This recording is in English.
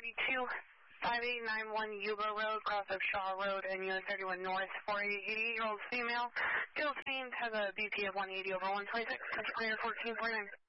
32 5891 Yuba Road, cross of Shaw Road and US 31 North for a 88-year-old female. Gilles Haynes has a BP of 180/126, touch player 1449.